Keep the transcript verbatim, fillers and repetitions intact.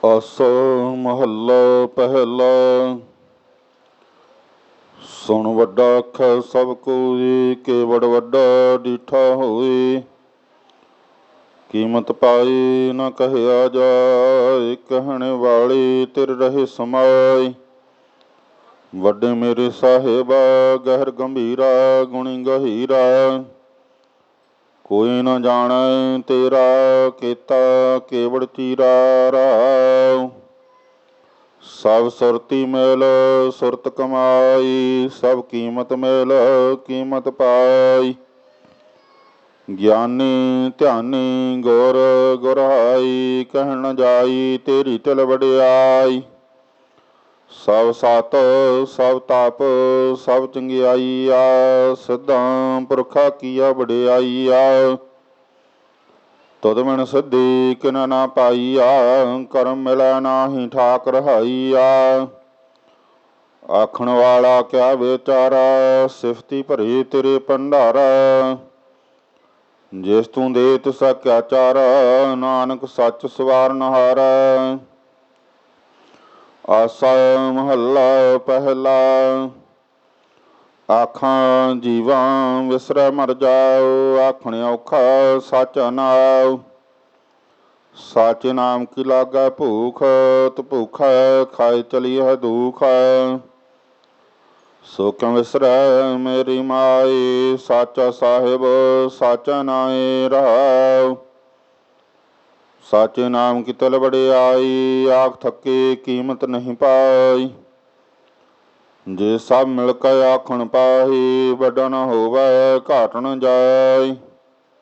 ਆਸਾ ਮਹੱਲਾ ਪਹਿਲਾ। ਸੁਣ ਵੱਡਾ ਆਖੈ ਸਭ ਕੋਈ, ਕੇਵੜ ਵੱਡਾ ਡੀਠਾ ਹੋਏ। ਕੀਮਤ ਪਾਈ ਨਾ ਕਹਿਆ ਜਾਏ, ਕਹਿਣ ਵਾਲੇ ਤਿਰ ਰਹੇ ਸਮਾਏ। ਵੱਡੇ ਮੇਰੇ ਸਾਹਿਬਾ ਗਹਿਰ ਗੰਭੀਰਾ, ਗੁਣੀ ਗਹੀਰਾ। ਕੋਈ ਨਾ ਜਾਣੈ ਤੇਰਾ, ਕੀਤਾ ਕੇਵੜ ਚੀਰਾ ਰਾਉ। ਸਭ ਸੁਰਤੀ ਮੇਲ ਸੁਰਤ ਕਮਾਈ, ਸਭ ਕੀਮਤ ਮੇਲ ਕੀਮਤ ਪਾਈ। ਗਿਆਨੀ ਧਿਆਨੀ ਗੁਰ ਗੁਰਾਈ, ਕਹਿਣ ਨ ਜਾਈ ਤੇਰੀ ਤਿਲ ਵਡਿਆਈ। ਸਭ ਸਤ ਸਭ ਤਪ ਸਭ ਚੰਗਿਆਈ ਆ, ਸਿੱਧਾਂ ਪੁਰਖਾ ਕੀਆ ਵਡਿਆਈ ਆ। ਤੁਧ ਬਿਨ ਸਿੱਧੀ ਕਿਨ ਨਾ ਪਾਈ ਆ, ਕਰਮ ਮਿਲੈ ਨਾਹੀ ਠਾਕ ਰਹਾਈ ਆ। ਆਖਣ ਵਾਲਾ ਕਿਆ ਵਿਚਾਰਾ, ਸਿਫਤੀ ਭਰੇ ਤੇਰੇ ਭੰਡਾਰਾ। ਜਿਸ ਤੂੰ ਦੇ ਤਿਸਾ ਕਿਆ ਚਾਰਾ, ਨਾਨਕ ਸੱਚ ਸਵਾਰਨ ਹਾਰਾ। ਆਸਾ ਮਹੱਲਾ ਪਹਿਲਾ। ਆਖਾਂ ਜੀਵਾਂ ਵਿਸਰੈ ਮਰ ਜਾਉ, ਆਖਣ ਔਖਾ ਸੱਚ ਨਾਉ। ਸੱਚ ਨਾਮ ਕੀ ਲਾਗੈ ਭੂਖ, ਤ ਭੂਖਾ ਖਾਏ ਚਲੀਐ ਦੁਖ। ਸੋ ਕਿਉ ਵਿਸਰੈ ਮੇਰੀ ਮਾਈ, ਸਾਚਾ ਸਾਹਿਬ ਸਾਚਾ ਨਾਏ ਰਹਾਉ। ਸਾਚੇ ਨਾਮ ਕੀ ਤਿਲ ਵਡਿਆਈ, ਆਖ ਥਕੇ ਕੀਮਤ ਨਹੀਂ ਪਾਈ। ਜੇ ਸਭ ਮਿਲ ਕੇ ਆਖਣ ਪਾਹੀ, ਵੱਡਾ ਨ ਹੋਵੈ ਘਾਟ ਨ ਜਾਏ।